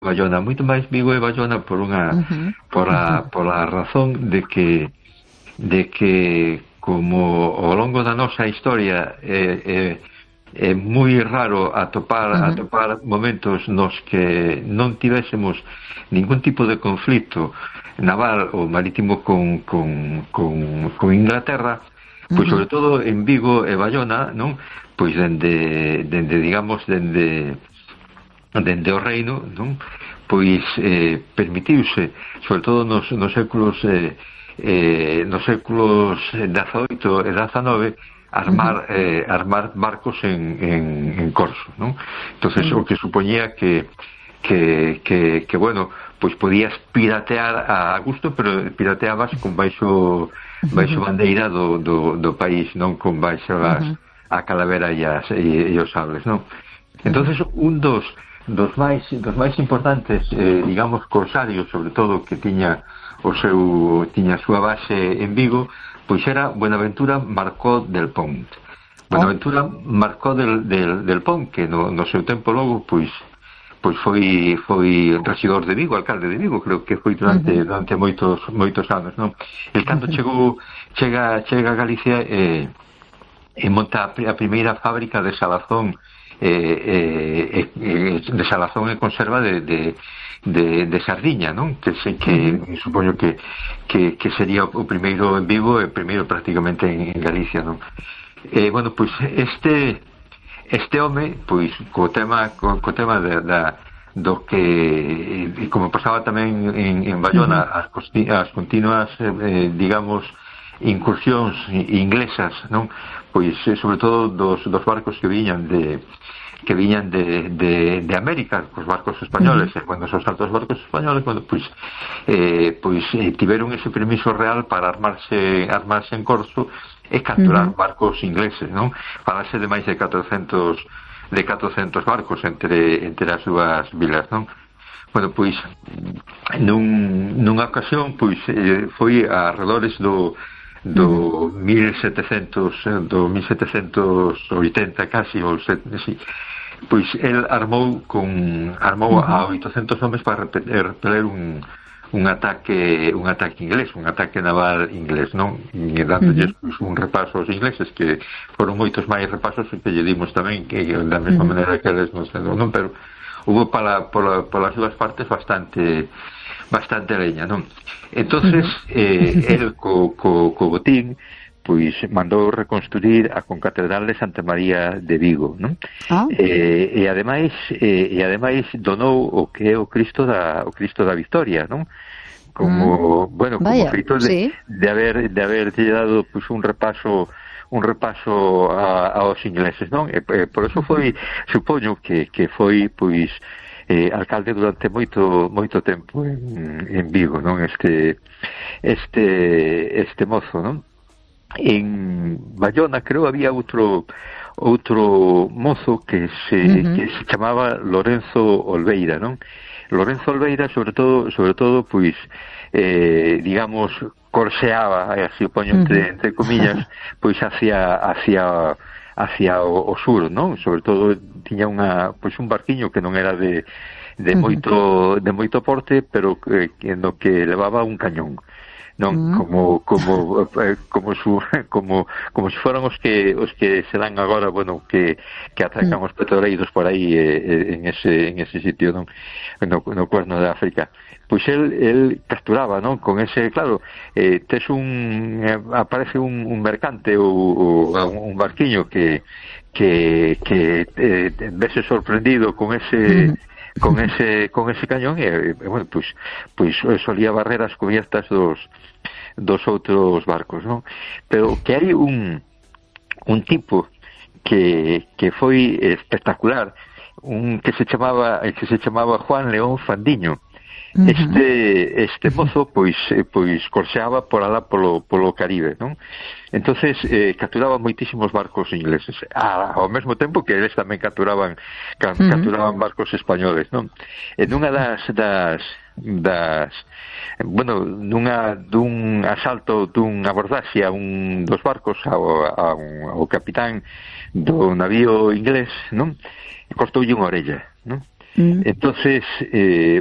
Bayona, moito máis Vigo e Bayona por a razón de que como ao longo da nosa historia é moi raro atopar momentos nos que non tivésemos ningún tipo de conflito naval ou marítimo con Inglaterra, pois sobre todo en Vigo e Bayona, non? Pois dende o reino, non? Pois permitiuse, sobre todo nos séculos XVIII e XIX, armar barcos en corso, non? Entonces o que supoñía que bueno, pois podías piratear a gusto, pero pirateabas con baixo bandeira do país, non con baixo a calavera e os sables, non? Entonces un dos máis importantes, digamos, corsarios, sobre todo, que tiña a súa base en Vigo, pois era Buenaventura Marcó del Pont. Buenaventura Marcó del Pont, que no seu tempo logo, pois foi regidor de Vigo, alcalde de Vigo, creo que foi durante moitos anos, non? El cando chega a Galicia e monta a primeira fábrica de salazón e conserva de sardiña, non? Que supoño que sería o primeiro en Vigo e o primeiro prácticamente en Galicia, non? Bueno, pois este home, pois co tema do que, como pasaba tamén en Bayona, as continuas digamos incursións inglesas, non? Pois sobre todo dos barcos que viñan de América, os barcos españoles, e cando os altos barcos españoles, bueno, pois tiveron ese permiso real para armarse en corso e capturar barcos ingleses, non? Falase de máis de 400 barcos entre as súas vilas, non? Bueno, pois nunha ocasión, pois foi a arredores do 1780 casi, ou sí, pois el armou a 800 homes para repeler un ataque inglés, un ataque naval inglés, non? E dándolles un repaso aos ingleses, que foron moitos máis repasos que lle dimos tamén, que da mesma maneira que eles non, pero hubo polas dúas partes bastante leña, non? Entonces el co botín pois mandou reconstruir a concatedral de Santa María de Vigo, non? E ademais donou o que é o Cristo da Victoria, non? Como, bueno, como feito de haber dado pois un repaso aos ingleses, non? E por eso foi, supoño que foi pois alcalde durante moito tempo en Vigo, non? Este mozo, non? En Bayona creo había outro mozo que se chamaba Lorenzo Olveira, non? Lorenzo Olveira sobre todo pois digamos corseaba, así o poño entre comillas, pois hacia o sur, non? Sobre todo tiña un barquiño que non era de moito porte, pero no que levaba un cañón, non? Como se foran os que se dan agora, bueno, que atacan os petroleiros por aí en ese sitio, non? No Cuerno de África. Pois el capturaba, non? Con ese, claro, aparece un mercante ou un barquiño que vese sorprendido con ese cañón e bueno, pois solía barrer as cubiertas dos outros barcos, non? Pero que hai un tipo que foi espectacular, que se chamaba Juan León Fandiño. Este mozo pois corseaba por alá polo Caribe, non? Entonces capturaba moitísimos barcos ingleses ao mesmo tempo que eles tamén capturaban barcos españoles, non? E nunha dun asalto, dun abordaxe a un dos barcos ao capitán do navío inglés, non? Cortoulle unha orella, non? Entonces,